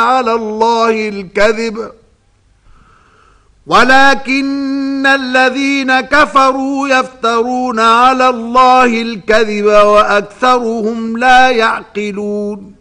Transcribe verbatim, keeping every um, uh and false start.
على الله الكذب ولكن الذين كفروا يفترون على الله الكذب وأكثرهم لا يعقلون